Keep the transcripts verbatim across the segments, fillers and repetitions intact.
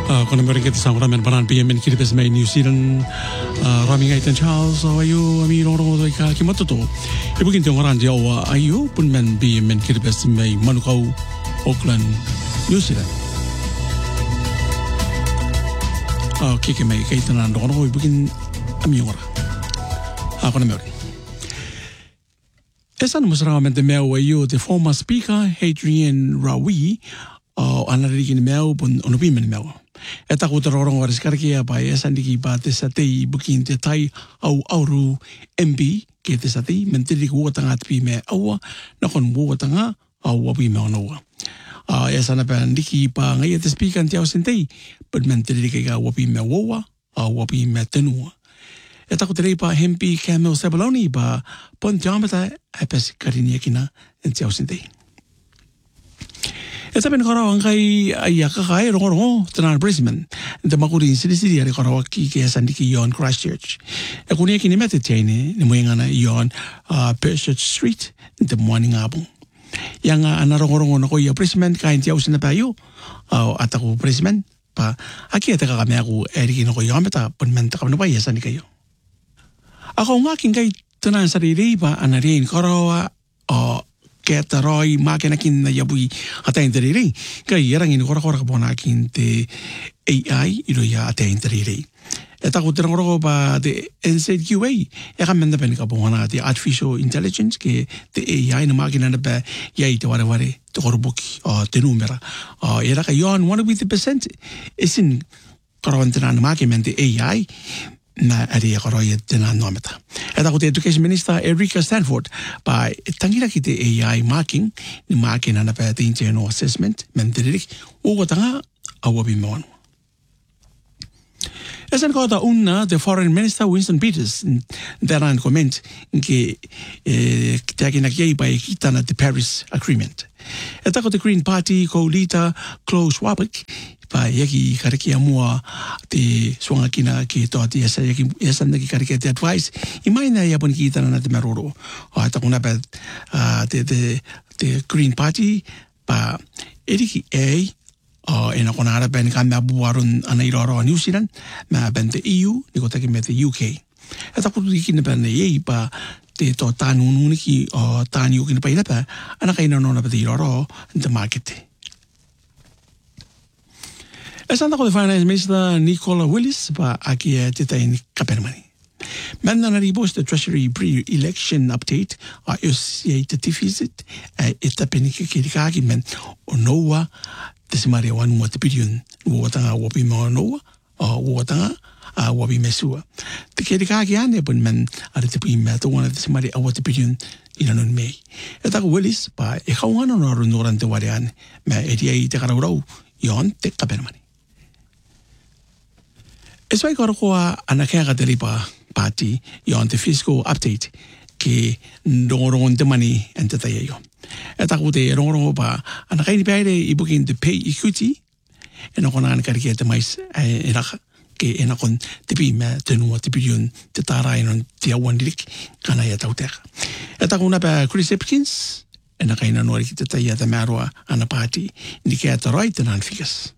Kona mereka kita sang ramen baran P M N kiri pesmai New Zealand rami ngai ten Charles ayo ami roro doi ka kimoto to ibu kinti orang Jawa ayo pun men P M N kiri pesmai Manukau Auckland New Zealand kike mai kai tenan roro ibu kin ami ora kona mereka esan musramamente meu ayo the former speaker Hadrian Rawi anarikin meu pun onupimen meu eta ko torong waris karkia pa esan diki ba te satei bukin te tai au auru M B ke te satei mentiri ko tanga pi me awa na kon bo tanga au api me onoa a esan pa diki pa ngai te speaker ti au sentei but mentiri ke ga api me woa au api me tenua eta ko te pa hempi camel sabaloni ba pon jamata apes karinia kina ti au sentei Eta ben kara angkai ayah kakai rongo rongo tenan Brisbane. Enta makuri sini sini ada kara waki ke sandiki yon Christchurch. Aku ni kini mati tiai ni ni muingana yon Perchurch Street enta morning abung. Yang ana rongo rongo nako ya Brisbane kain tiau sini payo. Ataku Brisbane pa aki eta kakame aku eriki nako yon beta pun menta kamno pa ya sandiki yo. Aku ngakin kai tenan sariri pa ana rein kara ke taroi makina kin na yabui ata interiri kai yarang ini kora kora kapona kin te A I ilo ya ata interiri eta ko terang ro ba de N Z Q A e ka menda pen kapona te artificial intelligence ke te A I na makina na ba ya ite ware ware te korbuki te numera era ka yon one with the percent isin kora wantena na makina te A I na ari koro ye tena nometa. Eta ko te education minister Erica Stanford by tangira ki te A I marking ni marking ana pa te internal assessment mendirik o tanga awabi mon. Esan ko ta una the foreign minister Winston Peters daran comment ke eh takina ki by kitana the Paris agreement. Eta ko the Green Party ko leader Klaus Schwab pa yaki kariki amua te suanga kina ki to ati esa yaki esa ndaki kariki te advice imaina ya pon kita na te meroro o ta kuna pa te te te Green Party pa eriki a o ena kona ara ben kan na buarun ana iroro New Zealand ma ben te E U ni ko ta ki me te U K eta ku ki ne ben ye pa te to tanu nuni ki o tani u ki ne pa ina pa ana ka ina no na pa te iroro te market Esan tako de Finance Minister Nicola Willis pa aki e te tai kapermani. Manda na ribos the Treasury pre-election update a eus te deficit e eta penike ki ki men o noa te simare wan mo te bilion o tanga o pi mo noa o tanga a o pi mesua. Te ki ki ane pun men a te pi me to wana te simare a o te bilion ina non mei. Eta ko Willis pa e kaunga no ro norante warian me e dia te karau yon te kapermani. Es vai kora koa ana kea kateripa party yon te fiscal update ke rongorongon te mani en te taia yo. E tako te rongorongo pa ana kaini peaire i bukin te pay equity e na kona ana karike te mais e raka ke e na kon te pi me te nua te bilion te tārai non te awan dirik kana ia tau teka. E tako una pa Chris Epkins e na kaina nuari ki te taia te marua ana party ni kea te roi te nan fikas.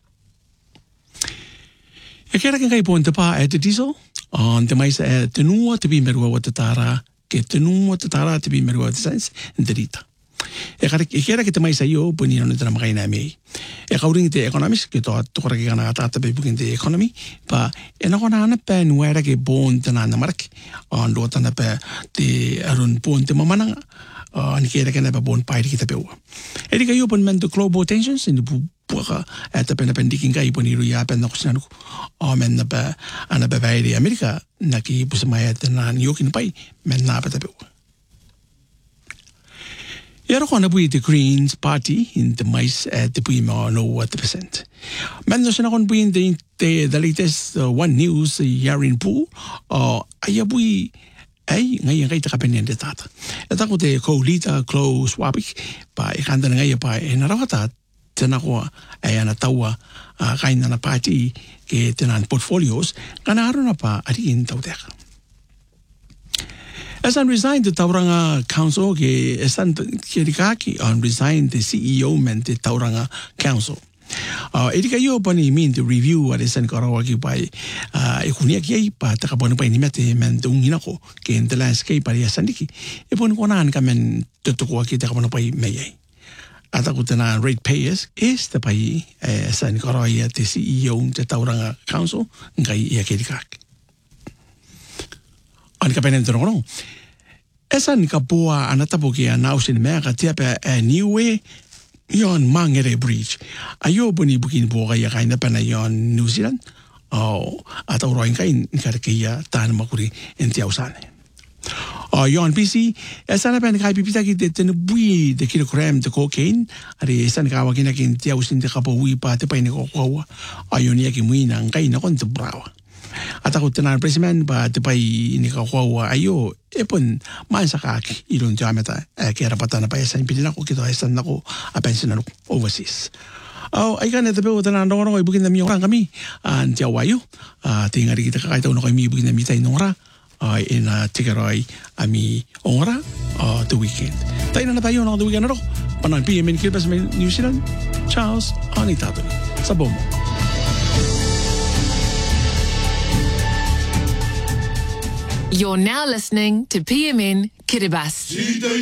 E kera ken kai pon te pā e te diesel, on te maisa e te nua te bimerua o te tāra, ke te nua te tāra te bimerua o te sains, en te rita. E kera ke te maisa io, puni anu te namakaina e mei. E kauringi te economist, ke toa tukora ke gana tāta pe pukin te economy, pa e nakona ana pe nuera ke bon te nana marak, on lo tana pe te arun bon te mamananga, ni kera ke na pe bon pairi ki te peua. E rika io pon men te global tensions, in te puaka e te pena pendiking kai poni ru ya pen nakusinanuku o men na pa ana pa vairi Amerika na ki pusamai e te na niokin pai men na pa te peua. Ia roko ana pui te Greens Party in te mais e te pui ma no at the percent. Men no sena kon pui in te, te the latest uh, One News Yarin Pool o aia pui ai ngai ngai te kapenia te tata. E tako te co-leader Klaus Schwab pa e kanda ngai pa e na rawata tena koa e ana taua a kaina na party ke tena portfolios kana aruna pa ari in tau teka. Esan resigned the Tauranga Council ke esan ke rikaki on resigned the C E O men te Tauranga Council. Uh, edi kayo pa ni min to review at isan karawaki pa uh, ikunia kiay pa takapon pa ni mete men tungina ko ke the landscape pa ya sandiki ipon ko nan kamen tutuko ki takapon pa mayay ata ko tana rate payers is the pai eh, san karawaya te C E O te tauranga council ngai ya kedikak an kapen entro no esan kapua anatapo ki anausin meka tiapa a new way yon mangere bridge ayo boni bukin boga ya kaina pana yon New Zealand o ata roin kain karkia tan makuri enti ausane o yon P C esana pen kai pipita ki de ten bui de kilogram de cocaine ari esan ka wakina ki enti ausin de kapo wi pa te pa ni ko ko ayo ni ki muina ngai na kon te brawa ata ko tenan president ba te pai ni ka ko ayo epon mansakaki ilon jameta ke rapatana pa esan pidina ko kito esan nako a pensioner overseas oh ay kan ito po tanan ro ro ibukin na mi orang kami an tiawayo ah tingari kita kakaita no kami ibukin na mi tay nora ay ina tigaroy ami ora uh, the weekend tayo na tayo no the weekend ro panan P M in Kilbas New Zealand Charles Anitato sa bomo. You're now listening to P M N Kiribati.